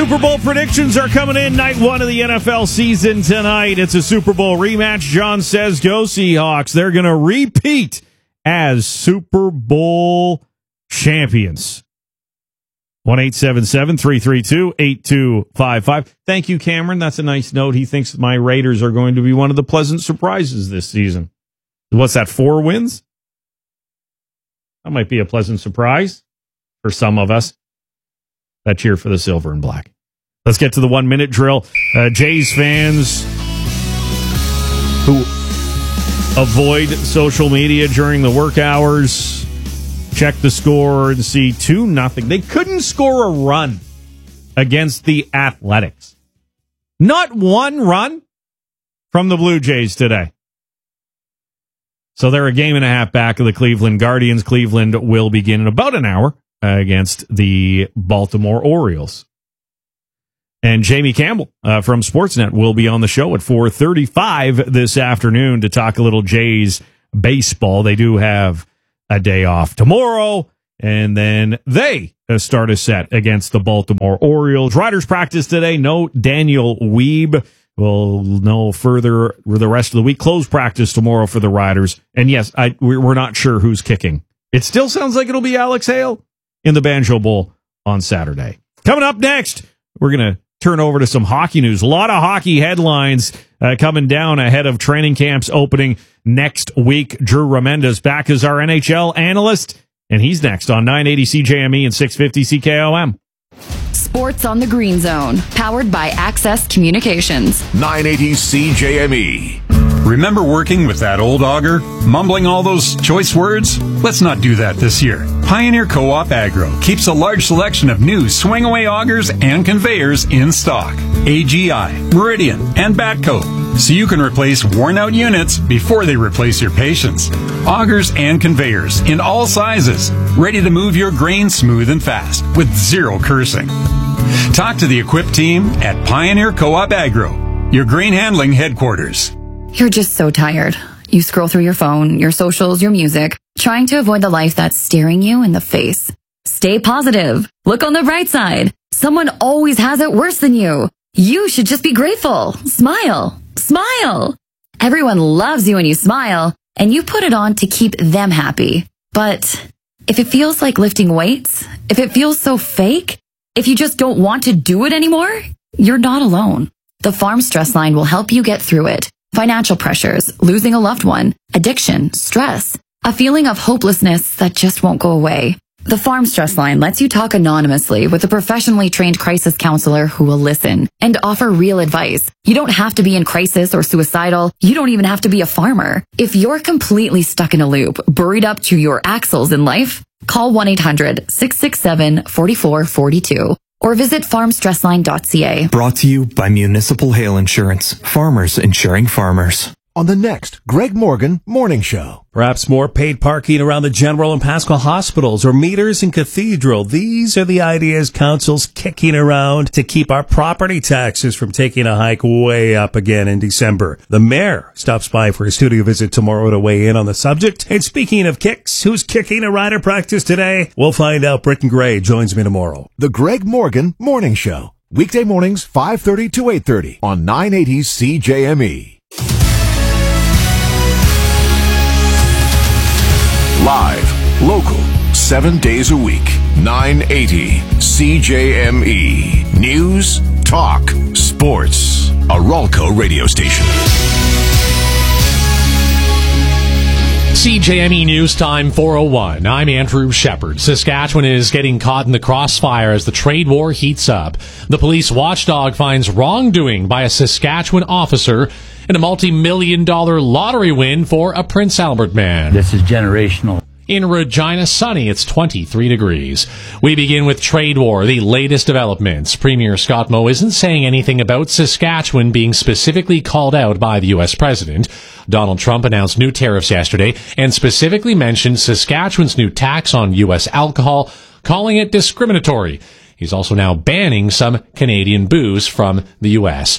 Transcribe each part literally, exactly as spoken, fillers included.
Super Bowl predictions are coming in. Night one of the N F L season tonight. It's a Super Bowl rematch. John says, go Seahawks. They're going to repeat as Super Bowl champions. one eight seven seven, three three two, eight two five five. Thank you, Cameron. That's a nice note. He thinks my Raiders are going to be one of the pleasant surprises this season. What's that, four wins? That might be a pleasant surprise for some of us that cheer for the silver and black. Let's get to the one-minute drill. Uh, Jays fans who avoid social media during the work hours, check the score and see two nothing. They couldn't score a run against the Athletics. Not one run from the Blue Jays today. So they're a game and a half back of the Cleveland Guardians. Cleveland will begin in about an hour against the Baltimore Orioles. And Jamie Campbell uh, from Sportsnet will be on the show at four thirty-five this afternoon to talk a little Jays baseball. They do have a day off tomorrow, and then they start a set against the Baltimore Orioles. Riders practice today. No Daniel Weeb. We'll know further the rest of the week. Close practice tomorrow for the Riders. And yes, I, we're not sure who's kicking. It still sounds like it'll be Alex Hale in the Banjo Bowl on Saturday. Coming up next, we're going to turn over to some hockey news. A lot of hockey headlines uh, coming down ahead of training camps opening next week. Drew Ramenda's back as our N H L analyst, and he's next on nine eighty C J M E and six fifty C K O M. Sports on the Green Zone, powered by Access Communications. nine eighty C J M E. Remember working with that old auger? Mumbling all those choice words? Let's not do that this year. Pioneer Co-op Agro keeps a large selection of new swing-away augers and conveyors in stock. A G I, Meridian, and Batco. So you can replace worn-out units before they replace your patience. Augers and conveyors in all sizes, ready to move your grain smooth and fast with zero cursing. Talk to the equipped team at Pioneer Co-op Agro, your grain handling headquarters. You're just so tired. You scroll through your phone, your socials, your music, trying to avoid the life that's staring you in the face. Stay positive. Look on the bright side. Someone always has it worse than you. You should just be grateful. Smile. Smile. Everyone loves you when you smile, and you put it on to keep them happy. But if it feels like lifting weights, if it feels so fake, if you just don't want to do it anymore, you're not alone. The Farm Stress Line will help you get through it. Financial pressures, losing a loved one, addiction, stress, a feeling of hopelessness that just won't go away. The Farm Stress Line lets you talk anonymously with a professionally trained crisis counselor who will listen and offer real advice. You don't have to be in crisis or suicidal. You don't even have to be a farmer. If you're completely stuck in a loop, buried up to your axles in life, call one eight hundred, six six seven, four four four two. Or visit farm stress line dot c a. Brought to you by Municipal Hail Insurance. Farmers insuring farmers. On the next Greg Morgan Morning Show. Perhaps more paid parking around the General and Pascal hospitals or meters in Cathedral. These are the ideas council's kicking around to keep our property taxes from taking a hike way up again in December. The mayor stops by for a studio visit tomorrow to weigh in on the subject. And speaking of kicks, who's kicking a rider practice today? We'll find out. Britton Gray joins me tomorrow. The Greg Morgan Morning Show. Weekday mornings, five thirty to eight thirty on nine eighty C J M E. Live, local, seven days a week, nine eighty C J M E. News, talk, sports. A Ralco radio station. C J M E News Time four oh one. I'm Andrew Shepard. Saskatchewan is getting caught in the crossfire as the trade war heats up. The police watchdog finds wrongdoing by a Saskatchewan officer and a multi-million dollar lottery win for a Prince Albert man. This is generational. In Regina, sunny, it's twenty-three degrees. We begin with trade war, the latest developments. Premier Scott Moe isn't saying anything about Saskatchewan being specifically called out by the U S president. Donald Trump announced new tariffs yesterday and specifically mentioned Saskatchewan's new tax on U S alcohol, calling it discriminatory. He's also now banning some Canadian booze from the U S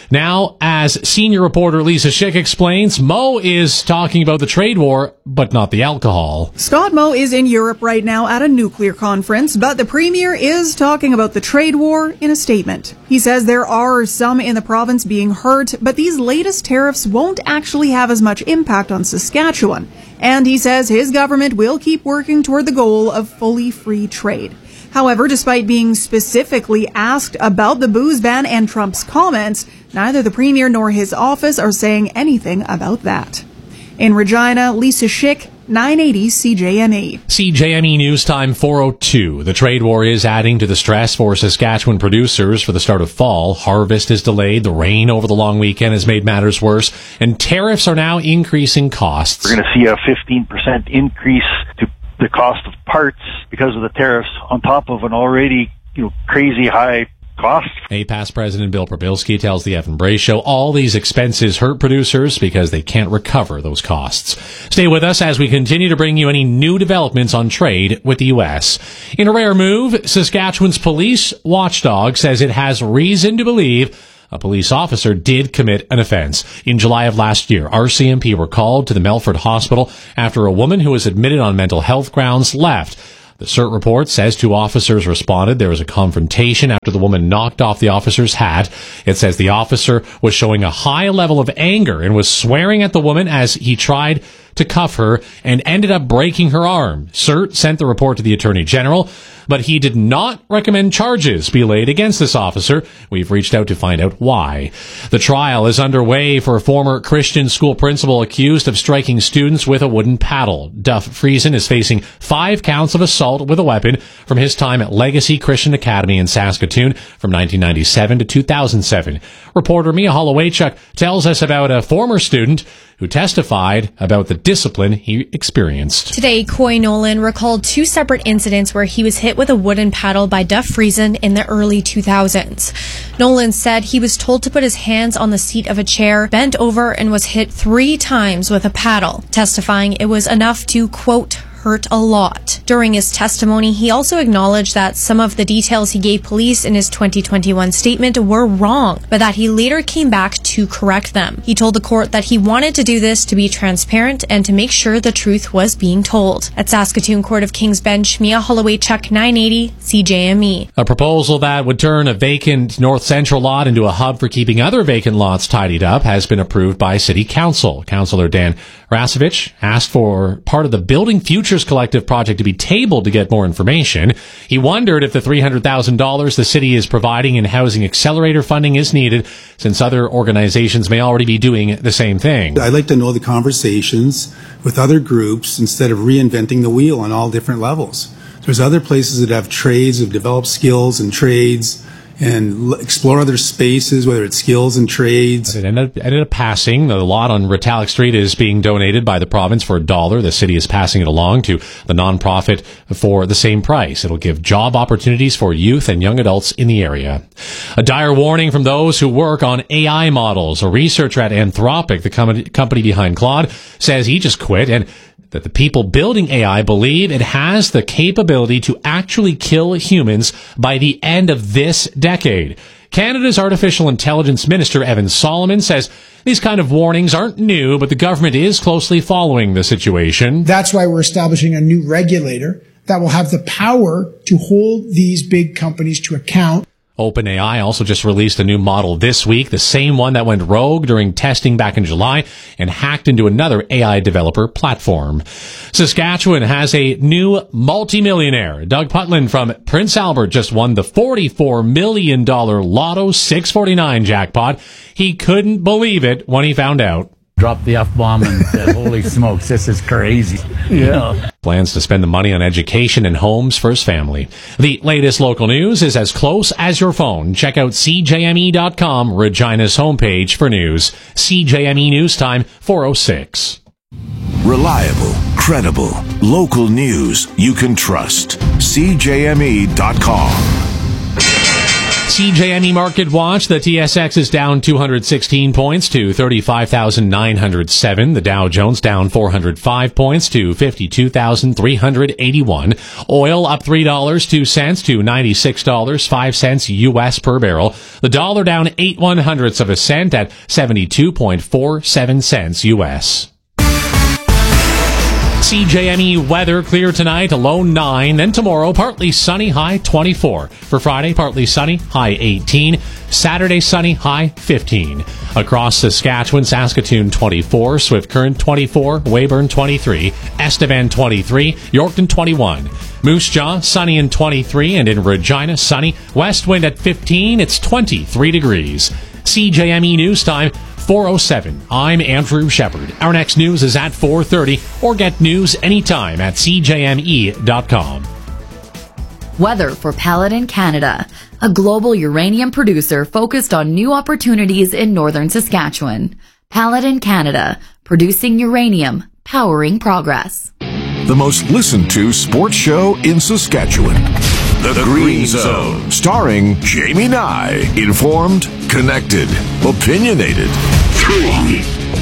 Now, as senior reporter Lisa Schick explains, Mo is talking about the trade war, but not the alcohol. Scott Moe is in Europe right now at a nuclear conference, but the premier is talking about the trade war in a statement. He says there are some in the province being hurt, but these latest tariffs won't actually have as much impact on Saskatchewan. And he says his government will keep working toward the goal of fully free trade. However, despite being specifically asked about the booze ban and Trump's comments, neither the premier nor his office are saying anything about that. In Regina, Lisa Schick, nine eighty C J M E. C J M E News Time four oh two. The trade war is adding to the stress for Saskatchewan producers for the start of fall. Harvest is delayed. The rain over the long weekend has made matters worse. And tariffs are now increasing costs. We're going to see a fifteen percent increase to the cost of parts because of the tariffs on top of an already, you know, crazy high cost. A P A S President Bill Probilski tells the Evan Bray Show all these expenses hurt producers because they can't recover those costs. Stay with us as we continue to bring you any new developments on trade with the U S. In a rare move, Saskatchewan's police watchdog says it has reason to believe a police officer did commit an offense. In July of last year, R C M P were called to the Melfort Hospital after a woman who was admitted on mental health grounds left. The C E R T report says two officers responded. There was a confrontation after the woman knocked off the officer's hat. It says the officer was showing a high level of anger and was swearing at the woman as he tried to cuff her and ended up breaking her arm. C E R T sent the report to the Attorney General, but he did not recommend charges be laid against this officer. We've reached out to find out why. The trial is underway for a former Christian school principal accused of striking students with a wooden paddle. Duff Friesen is facing five counts of assault with a weapon from his time at Legacy Christian Academy in Saskatoon from nineteen ninety-seven to two thousand seven. Reporter Mia Holowaychuk tells us about a former student who testified about the discipline he experienced. Today, Coy Nolan recalled two separate incidents where he was hit with a wooden paddle by Duff Friesen in the early two thousands. Nolan said he was told to put his hands on the seat of a chair, bent over, and was hit three times with a paddle, testifying it was enough to, quote, hurt a lot. During his testimony, he also acknowledged that some of the details he gave police in his twenty twenty-one statement were wrong, but that he later came back to correct them. He told the court that he wanted to do this to be transparent and to make sure the truth was being told. At Saskatoon Court of King's Bench, Mia Holowaychuk, nine eighty C J M E. A proposal that would turn a vacant North Central lot into a hub for keeping other vacant lots tidied up has been approved by City Council. Councillor Dan Rasevich asked for part of the Building Futures Collective project to be tabled to get more information. He wondered if the three hundred thousand dollars the city is providing in housing accelerator funding is needed, since other organizations may already be doing the same thing. I'd like to know the conversations with other groups instead of reinventing the wheel on all different levels. There's other places that have trades, have developed skills and trades, and l- explore other spaces, whether it's skills and trades. It ended up, ended up passing. The lot on Ritalik Street is being donated by the province for a dollar. The city is passing it along to the nonprofit for the same price. It'll give job opportunities for youth and young adults in the area. A dire warning from those who work on A I models. A researcher at Anthropic, the com- company behind Claude, says he just quit and that the people building A I believe it has the capability to actually kill humans by the end of this decade. Canada's Artificial Intelligence Minister, Evan Solomon, says these kind of warnings aren't new, but the government is closely following the situation. That's why we're establishing a new regulator that will have the power to hold these big companies to account. OpenAI also just released a new model this week, the same one that went rogue during testing back in July and hacked into another A I developer platform. Saskatchewan has a new multimillionaire. Doug Putland from Prince Albert just won the forty-four million dollars Lotto six forty-nine jackpot. He couldn't believe it when he found out. Dropped the F-bomb and said, holy smokes, this is crazy. Yeah. Plans to spend the money on education and homes for his family. The latest local news is as close as your phone. Check out C J M E dot com, Regina's homepage for news. C J M E News Time, four oh six. Reliable, credible, local news you can trust. C J M E dot com. C J M E Market Watch, the T S X is down two hundred sixteen points to thirty-five thousand nine hundred seven. The Dow Jones down four hundred five points to fifty-two thousand three hundred eighty-one. Oil up three dollars and two cents to ninety-six dollars and five cents U S per barrel. The dollar down eight one hundredths of a cent at seventy-two point four seven cents U S. C J M E weather, clear tonight, a low nine. Then tomorrow, partly sunny, high twenty-four. For Friday, partly sunny, high eighteen. Saturday, sunny, high fifteen. Across Saskatchewan, Saskatoon twenty-four. Swift Current twenty-four. Weyburn twenty-three. Estevan twenty-three. Yorkton twenty-one. Moose Jaw, sunny and twenty-three. And in Regina, sunny. West wind at fifteen. It's twenty-three degrees. C J M E News Time, four oh seven. I'm Andrew Shepard. Our next news is at four thirty, or get news anytime at c j m e dot com. Weather for Paladin Canada, a global uranium producer focused on new opportunities in northern Saskatchewan. Paladin Canada, producing uranium, powering progress. The most listened to sports show in Saskatchewan. The, the Green, Green Zone. Zone. Starring Jamie Nye. Informed, connected, opinionated. Three.